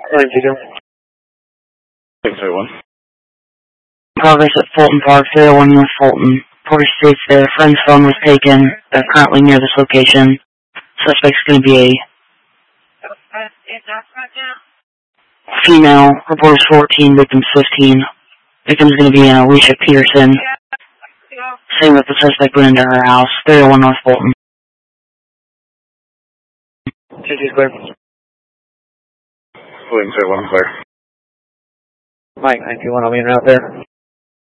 601. Progress at Fulton Park, 301 North Fulton. Porter states their friend's phone was taken. They're currently near this location. Suspect's going to be a female. Reporter's 14, victim's 15. Victim's going to be an Alicia Peterson. Same with the suspect went into her house, 301 North Fulton. GG's clear. William 201 clear. Mike 921, I'll be in route there.